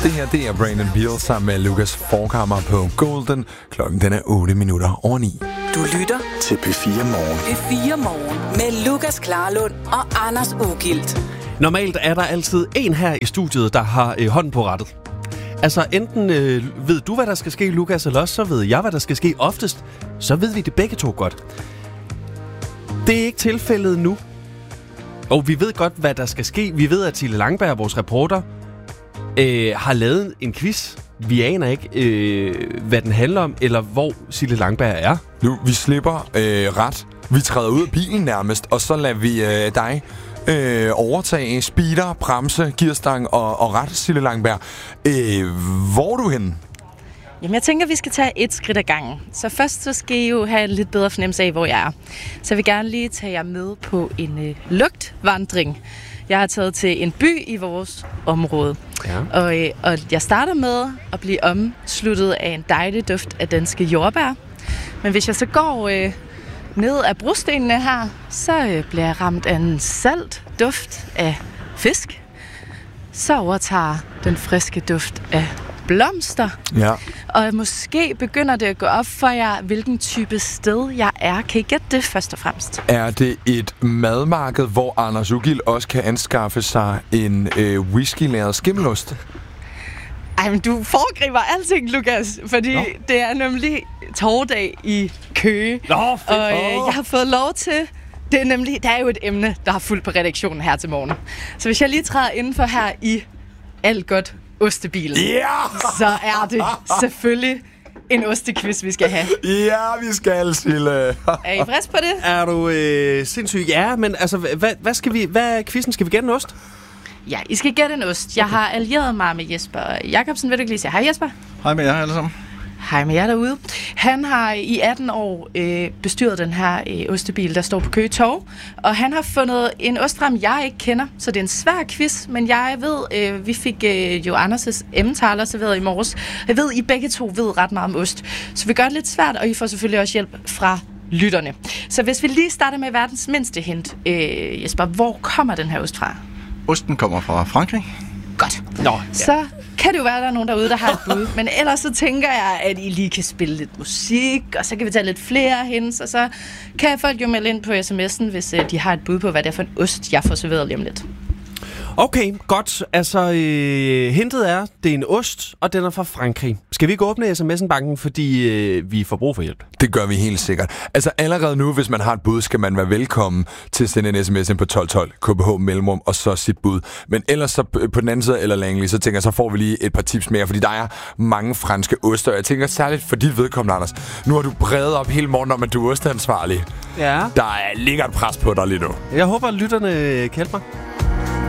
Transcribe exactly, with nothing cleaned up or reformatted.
Det her, det er Brandon Beal sammen med Lukas Forchhammer på Golden. Klokken den er otte minutter over ni. Du lytter til P fire Morgen. P fire Morgen med Lukas Klarlund og Anders Ugilt. Normalt er der altid en her i studiet, der har øh, hånden på rattet. Altså enten øh, ved du, hvad der skal ske, Lukas, eller også så ved jeg, hvad der skal ske. Oftest, så ved vi det begge to godt. Det er ikke tilfældet nu. Og vi ved godt, hvad der skal ske. Vi ved, at Tille Langberg, vores reporter, øh, har lavet en quiz. Vi aner ikke, øh, hvad den handler om, eller hvor Tille Langberg er. Nu, vi slipper øh, ret. Vi træder ud af bilen nærmest, og så lader vi øh, dig øh, overtage speeder, bremse, gearstang og, og ret, Tille Langberg. Øh, hvor er du henne? Jamen, jeg tænker, vi skal tage et skridt ad gangen. Så først så skal I jo have en lidt bedre fornemmelse af, hvor jeg er. Så jeg vil gerne lige tage jer med på en øh, lugtvandring. Jeg har taget til en by i vores område. Ja. Og, øh, og jeg starter med at blive omsluttet af en dejlig duft af danske jordbær. Men hvis jeg så går øh, ned ad brostenene her, så øh, bliver jeg ramt af en salt duft af fisk. Så overtager den friske duft af blomster. Ja. Og måske begynder det at gå op for jer, hvilken type sted jeg er. Kan I gætte det først og fremmest? Er det et madmarked, hvor Anders Ugilt også kan anskaffe sig en øh, whisky-læret skimmelost? Ej, men du foregriber alting, Lukas, fordi Nå. det er nemlig torvdag i Køge. Nå, fedt. Og øh, jeg har fået lov til... Det er nemlig, der er jo et emne, der har fulgt på redaktionen her til morgen. Så hvis jeg lige træder indenfor her i alt godt ostebilen, yeah! så er det selvfølgelig en ostequiz, vi skal have. Ja, vi skal, Sille. Er I frisk på det? Er du øh, sindssyg? Ja, men altså, hvad, hvad skal vi, hvad er quizzen? Skal vi gætte en ost? Ja, I skal gætte en ost. Jeg har allieret mig med Jesper Jakobsen. Vil du ikke lige sige hej, Jesper? Hej med jer alle sammen. Hej med jer derude. Han har i atten år øh, bestyret den her øh, ostebil, der står på Køge Torv. Og han har fundet en ost frem, jeg ikke kender. Så det er en svær quiz, men jeg ved, øh, vi fik øh, jo Anders' emmentaler serveret i morges. Jeg ved, I begge to ved ret meget om ost. Så vi gør det lidt svært, og I får selvfølgelig også hjælp fra lytterne. Så hvis vi lige starter med verdens mindste hint. Øh, Jesper, hvor kommer den her ost fra? Osten kommer fra Frankrig. Godt. Nå, ja. Så kan det jo være, at der er nogen derude, der har et bud. Men ellers så tænker jeg, at I lige kan spille lidt musik, og så kan vi tage lidt flere hints, og så kan folk jo melde ind på sms'en, hvis de har et bud på, hvad det er for en ost, jeg får serveret lige om lidt. Okay, godt. Altså, øh, hintet er, det er en ost, og den er fra Frankrig. Skal vi ikke åbne sms'en-banken, fordi øh, vi får brug for hjælp? Det gør vi helt sikkert. Altså allerede nu, hvis man har et bud, skal man være velkommen til at sende en sms ind på tolv tolv, K B H mellemrum, og så sit bud. Men ellers så på den anden side, eller Langley, så tænker jeg, så får vi lige et par tips mere, fordi der er mange franske oster. Jeg tænker særligt for dit vedkommende, Anders. Nu har du bredet op hele morgen om, at du er osteansvarlig. Ja. Der er ligger et pres på dig lige nu. Jeg håber, at lytterne kan hjælpe mig.